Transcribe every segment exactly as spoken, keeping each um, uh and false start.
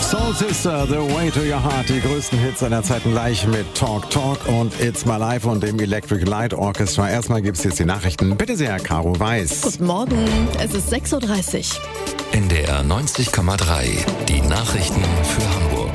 Soul Sister, The Way to Your Heart, die größten Hits seiner Zeiten gleich mit Talk Talk und It's My Life und dem Electric Light Orchestra. Erstmal gibt es jetzt die Nachrichten. Bitte sehr, Caro Weiß. Guten Morgen, es ist sechs Uhr dreißig. N D R neunzig Komma drei, die Nachrichten für Hamburg.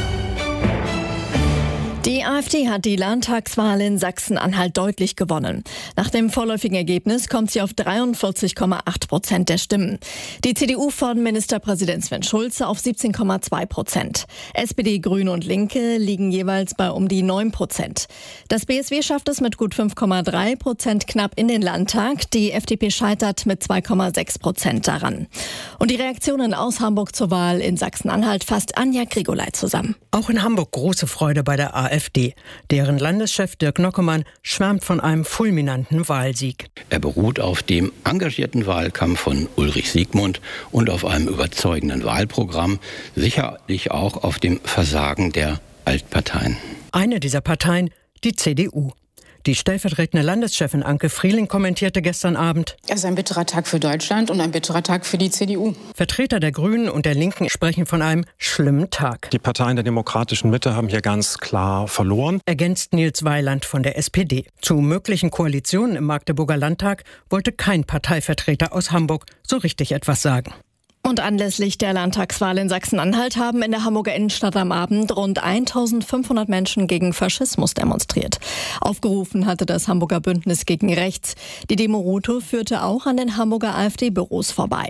Die AfD hat die Landtagswahl in Sachsen-Anhalt deutlich gewonnen. Nach dem vorläufigen Ergebnis kommt sie auf dreiundvierzig Komma acht Prozent der Stimmen. Die C D U von Ministerpräsident Sven Schulze auf siebzehn Komma zwei Prozent. S P D, Grüne und Linke liegen jeweils bei um die neun Prozent. Das B S W schafft es mit gut fünf Komma drei Prozent knapp in den Landtag. Die F D P scheitert mit zwei Komma sechs Prozent daran. Und die Reaktionen aus Hamburg zur Wahl in Sachsen-Anhalt fasst Anja Grigolay zusammen. Auch in Hamburg große Freude bei der AfD. Deren Landeschef Dirk Nockemann schwärmt von einem fulminanten Wahlsieg. Er beruht auf dem engagierten Wahlkampf von Ulrich Siegmund und auf einem überzeugenden Wahlprogramm, sicherlich auch auf dem Versagen der Altparteien. Eine dieser Parteien, die C D U. Die stellvertretende Landeschefin Anke Frieling kommentierte gestern Abend: Es ist ein bitterer Tag für Deutschland und ein bitterer Tag für die C D U. Vertreter der Grünen und der Linken sprechen von einem schlimmen Tag. Die Parteien der demokratischen Mitte haben hier ganz klar verloren, ergänzt Nils Weiland von der S P D. Zu möglichen Koalitionen im Magdeburger Landtag wollte kein Parteivertreter aus Hamburg so richtig etwas sagen. Und anlässlich der Landtagswahl in Sachsen-Anhalt haben in der Hamburger Innenstadt am Abend rund eintausendfünfhundert Menschen gegen Faschismus demonstriert. Aufgerufen hatte das Hamburger Bündnis gegen Rechts. Die Demo-Route führte auch an den Hamburger AfD-Büros vorbei.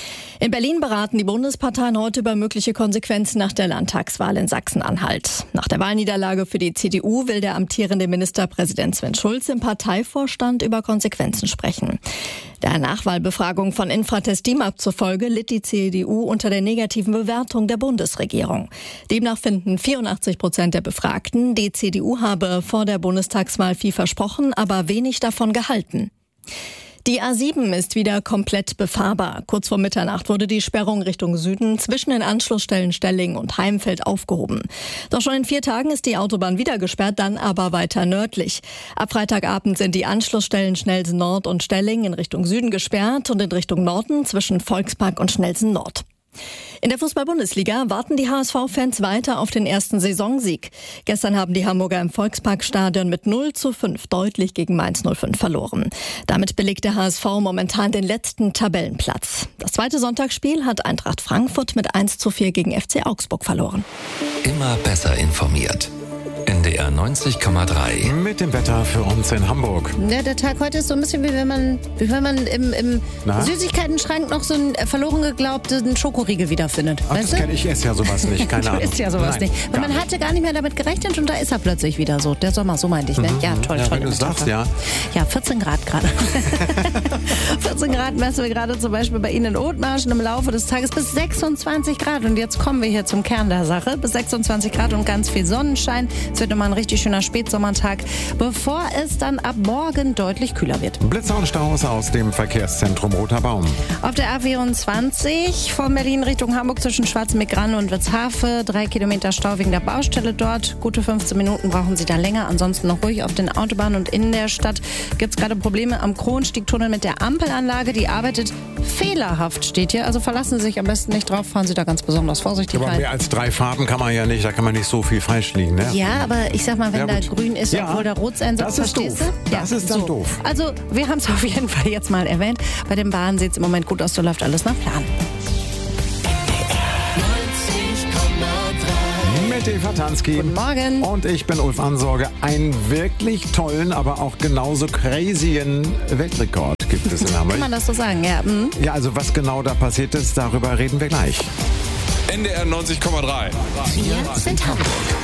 In Berlin beraten die Bundesparteien heute über mögliche Konsequenzen nach der Landtagswahl in Sachsen-Anhalt. Nach der Wahlniederlage für die C D U will der amtierende Ministerpräsident Sven Schulze im Parteivorstand über Konsequenzen sprechen. Der Nachwahlbefragung von Infratest DIMAP zufolge litt die C D U unter der negativen Bewertung der Bundesregierung. Demnach finden vierundachtzig Prozent der Befragten, die C D U habe vor der Bundestagswahl viel versprochen, aber wenig davon gehalten. Die A sieben ist wieder komplett befahrbar. Kurz vor Mitternacht wurde die Sperrung Richtung Süden zwischen den Anschlussstellen Stelling und Heimfeld aufgehoben. Doch schon in vier Tagen ist die Autobahn wieder gesperrt, dann aber weiter nördlich. Ab Freitagabend sind die Anschlussstellen Schnellsen Nord und Stelling in Richtung Süden gesperrt und in Richtung Norden zwischen Volkspark und Schnellsen Nord. In der Fußball-Bundesliga warten die H S V-Fans weiter auf den ersten Saisonsieg. Gestern haben die Hamburger im Volksparkstadion mit null zu fünf deutlich gegen Mainz null fünf verloren. Damit belegt der H S V momentan den letzten Tabellenplatz. Das zweite Sonntagsspiel hat Eintracht Frankfurt mit eins zu vier gegen F C Augsburg verloren. Immer besser informiert. N D R neunzig Komma drei. Mit dem Wetter für uns in Hamburg. Ja, der Tag heute ist so ein bisschen wie wenn man, wie wenn man im, im Süßigkeitenschrank noch so einen verloren geglaubten Schokoriegel wiederfindet. Ach, das kenn ich, esse ja sowas nicht, keine Ahnung. Du isst ja sowas Nein, nicht. Weil man hatte gar nicht mehr damit gerechnet und da ist er plötzlich wieder so. Der Sommer, so meinte ich, ne? Mhm. Ja, toll, ja, toll. Wenn du sagst, ja. Ja, vierzehn Grad gerade. vierzehn Grad messen wir gerade zum Beispiel bei Ihnen in Othmarschen im Laufe des Tages bis sechsundzwanzig Grad. Und jetzt kommen wir hier zum Kern der Sache. Bis sechsundzwanzig Grad und ganz viel Sonnenschein. Es wird nochmal ein richtig schöner Spätsommertag, bevor es dann ab morgen deutlich kühler wird. Blitzer und Staus aus dem Verkehrszentrum Roter Baum. Auf der A vierundzwanzig von Berlin Richtung Hamburg zwischen Schwarzenbeck-Ranne und Witzhafe. Drei Kilometer Stau wegen der Baustelle dort. Gute fünfzehn Minuten brauchen Sie da länger. Ansonsten noch ruhig auf den Autobahnen und in der Stadt gibt es gerade Probleme am Kronstiegtunnel mit der Ampelanlage. Die arbeitet fehlerhaft, steht hier. Also verlassen Sie sich am besten nicht drauf. Fahren Sie da ganz besonders vorsichtig Aber rein. mehr als drei Farben kann man ja nicht. Da kann man nicht so viel falsch liegen, ne? Ja, aber ich sag mal, wenn Ja, da gut. grün ist, Ja, obwohl da rot sein soll, das ist verstehst doof. du? Das ist dann doof. Also, wir haben es auf jeden Fall jetzt mal erwähnt. Bei den Bahnen sieht es im Moment gut aus, so läuft alles nach Plan. Mit Eva Tansky. Guten Morgen. Und ich bin Ulf Ansorge. Einen wirklich tollen, aber auch genauso crazyen Weltrekord gibt es in Hamburg. Kann man das so sagen, ja. Mhm. Ja, also was genau da passiert ist, darüber reden wir gleich. N D R neunzig Komma drei. Wir sind Hamburg.